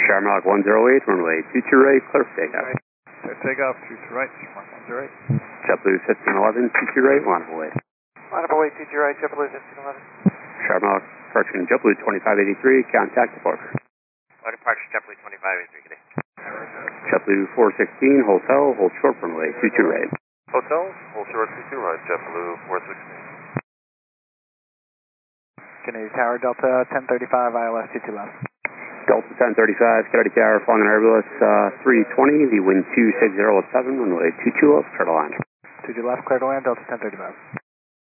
Shamrock 108, runway 22 right, clear for takeoff. Clear takeoff, 22 right, Shamrock 108. JetBlue 1511, 22 right, line of way. Line of way, 22 right, JetBlue 1511. Shamrock, approaching JetBlue 2583, contact departure. Line departure, JetBlue 2583, good day. JetBlue 416, hotel, hold short runway 22 right. Hotel, hold short 22 right, JetBlue 416. Kennedy Tower, Delta 1035, ILS 22 left. Delta 1035, Kennedy Tower, flying on Airbus 320, the wind 260 at 7, runway 22 left, clear to land. 22 left, clear to land, Delta 1035.